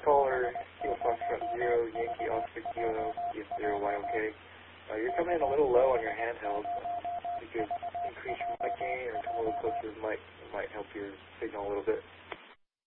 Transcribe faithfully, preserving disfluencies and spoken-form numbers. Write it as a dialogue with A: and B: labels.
A: caller, Kilo Foxtrot zero, Yankee Oscar Kilo, D F zero Y O K. Uh, you're coming in a little low on your handheld. Um, you could increase your mic gain or come a little closer to the mic. It might help your signal a little bit.